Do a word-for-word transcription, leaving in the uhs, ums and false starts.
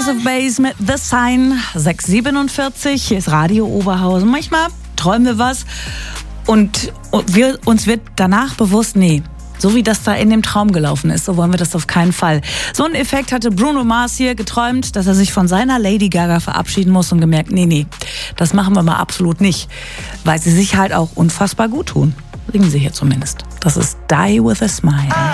Ace of Base mit The Sign, sechs Uhr siebenundvierzig, hier ist Radio Oberhausen. Manchmal träumen wir was und, und wir, uns wird danach bewusst, nee, so wie das da in dem Traum gelaufen ist, so wollen wir das auf keinen Fall. So einen Effekt hatte Bruno Mars hier, geträumt, dass er sich von seiner Lady Gaga verabschieden muss und gemerkt, nee, nee, das machen wir mal absolut nicht, weil sie sich halt auch unfassbar gut tun. Singen sie hier zumindest. Das ist Die With A Smile.